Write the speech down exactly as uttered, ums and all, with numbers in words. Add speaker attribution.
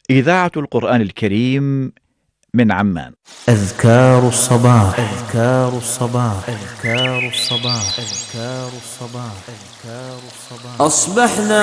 Speaker 1: إذاعة القرآن الكريم من عمان.
Speaker 2: أذكار الصباح أذكار الصباح أذكار الصباح أذكار الصباح أذكار الصباح.
Speaker 3: أصبحنا